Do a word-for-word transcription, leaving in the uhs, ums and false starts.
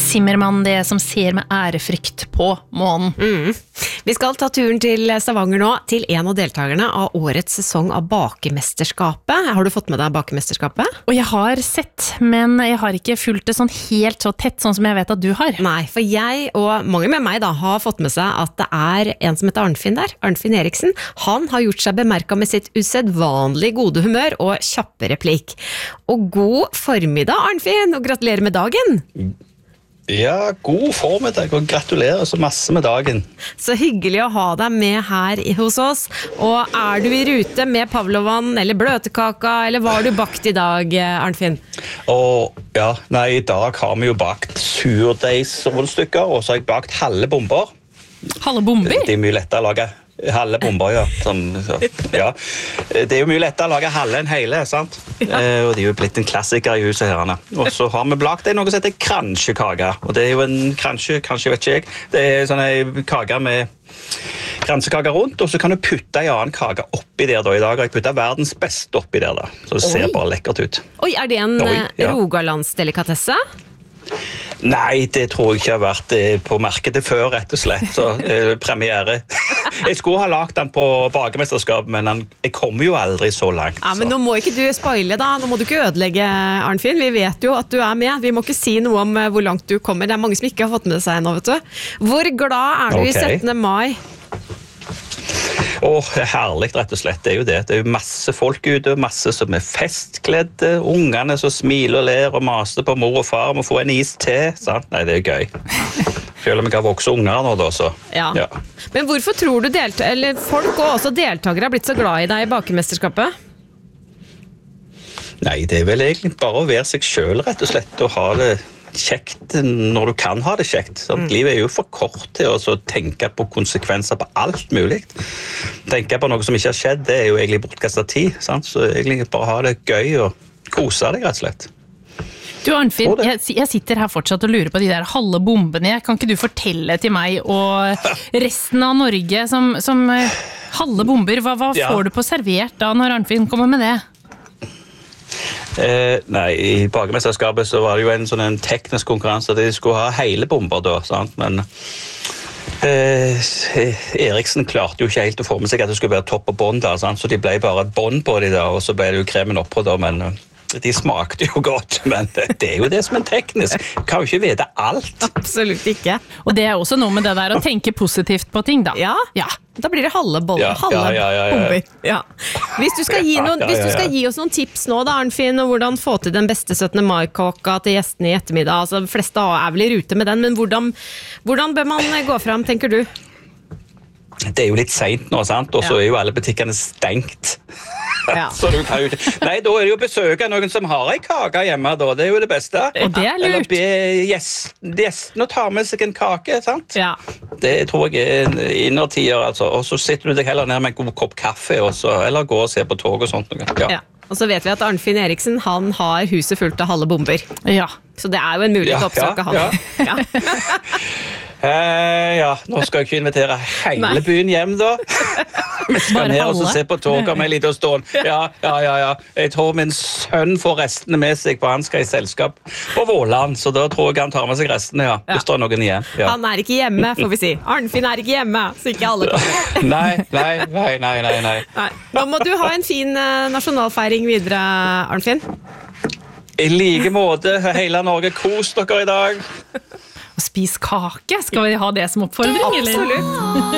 Zimmermann, det som ser med ærefrykt på månen. Mm. Vi skal ta turen til Stavanger nå, til en av deltakerne av årets sesong av Bakemesterskapet. Har du fått med deg Bakemesterskapet? Og jeg har sett, men jeg har ikke fulgt det sånn helt så tett, sånn som jeg vet at du har. Nei, for jeg og mange med meg da har fått med seg at det er en som heter Arnfinn der, Arnfinn Eriksen. Han har gjort seg bemerket med sitt usedvanlig gode humør og kjappe replikk. Og god formiddag, Arnfinn, og gratulerer med dagen! Ja, god formiddag, og gratulerer så masse med dagen. Så hyggelig å ha deg med her hos oss. Og er du i rute med pavlovan eller bløtkaka, eller hva har du bakt i dag, Arnfinn? Og ja, nei, i dag har vi jo bakt surdeigsrundstykker, og så har jeg bakt halve bomber. Halve bomber? Det er mye lettere å lage halve bomber, ja. Sånn, så, ja. Det er jo mye lettere å lage halve enn hele, sant? Ja. Eh, og det er jo blitt en klassiker i huset her. Og så har vi lagt noe som heter kransjekake. Og det er jo en kransje, kanskje vet ikke jeg, det er sånn en kake med kransekake rundt, og så kan du putte en annen kake oppi der da. I dag har jeg puttet verdens beste oppi der da. Så det Oi. ser bare lekkert ut. Oi, er det en Oi, ja. Rogalandsdelikatesse? Nei, det tror jeg ikke har vært på markedet før, rett og slett. Så, eh, premiere. Jeg skulle ha lagt den på bakemesterskap, men den, jeg kommer jo aldri så langt. Ja, men nå må ikke du spoile da. Nå må du ikke ødelegge, Arnfinn. Vi vet jo at du er med. Vi må ikke si noe om hvor langt du kommer. Det er mange som ikke har fått med seg ennå, vet du. Hvor glad er du okay. i syttende mai? Åh, det er herlig, rett og slett. Det er jo det. Det er jo masse folk ute, masse som er festkledde, ungene som smiler og ler og master på mor og far om å få en is til. Sant? Nei, det er gøy. Selv om jeg har vokset unger nå, da, så. Ja. ja. Men hvorfor tror du delta- eller folk og også deltakere har blitt så glad i deg i Bakemesterskapet? Nei, det er vel egentlig bare å være seg selv, rett og slett, og ha det kjekt når du kan ha det kjekt. Mm. Livet er jo for kort til å tenke på konsekvenser på alt mulig. Tenke på noe som ikke har skjedd, det er jo egentlig bortkastet tid. Sant? Så egentlig bare ha det gøy og kose deg, rett og slett. Du, Arnfinn, jeg, jeg sitter her fortsatt og lurer på de der halve bombene. Kan ikke du fortelle til meg og resten av Norge som, som halve bomber? Hva, hva ja. får du på servert da når Arnfinn kommer med det? Eh, nei, i Bakemesterskapet så var det jo en sånn en teknisk konkurranse at de skulle ha hele bomber da, sant? Men eh, Eriksen klarte jo ikke helt å få med seg at det skulle være topp og bånd der, sant? Så de ble bare bånd på de der, og så ble det jo kremen oppå da, men de smakte jo godt, men det, det er jo det som er teknisk. Kan jo ikke vite alt. Absolutt ikke. Og det er også noe med det der å tenke positivt på ting, da. Ja, ja. Da blir det halve boller, ja, halve ja, ja, ja, ja. bomber. Ja. Hvis, du skal gi noen, hvis du skal gi oss noen tips nå da, Arnfinn, og hvordan få til den beste syttende mai-kåka til gjestene i ettermiddag, altså de fleste er vel i rute med den, men hvordan, hvordan bør man gå frem, tenker du? Det er jo litt sent nå, sant? Og så er jo alle butikkene stengt. Ja. Så du kan jo ikke... Nei, da er det jo besøke noen som har en kake hjemme, da. Det er jo det beste. Og det er lurt. Eller be gjesten, gjesten å ta med seg en kake, sant? Ja. Det tror jeg er en innertier, altså. Og så sitter du deg heller ned med en god kopp kaffe, også, eller gå og se på tog og sånt. Ja. Ja. Og så vet vi at Arnfinn Eriksen, han har huset fullt av halve bomber. Ja. Så det er jo en mulighet å oppsøke han. Ja, ja. ja. Eh, ja, nå skal jeg ikke invitere hele Nei. byen hjem da. Vi skal ned og se på toget med litt og stål. Ja, ja, ja, ja. Jeg tror min sønn får restene med seg, for han skal i selskap på Våland, så da tror jeg han tar med seg restene, ja. Det står noen igjen. Ja. Han er ikke hjemme, får vi si. Arnfinn er ikke hjemme, så ikke alle kommer. Nei, nei, nei, nei, nei, nei. nei. Nå må du ha en fin uh, nasjonalfeiring videre, Arnfinn. I like måte, hele Norge, kos dere i dag. Og spis kake, skal vi ha det som oppfordring? Absolutt.